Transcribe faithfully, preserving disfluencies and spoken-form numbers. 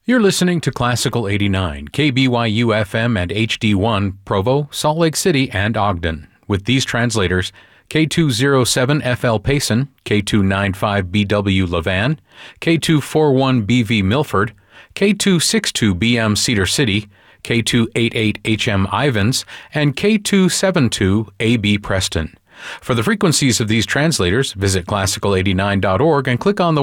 You're listening to Classical eighty-nine, K B Y U F M and H D one, Provo, Salt Lake City, and Ogden. With these translators, K two oh seven F L Payson, K two ninety-five B W Levan, K two forty-one B V Milford, K two sixty-two B M Cedar City, K two eighty-eight H M Ivins, and K two seventy-two A B Preston. For the frequencies of these translators, visit classical eighty-nine dot org and click on the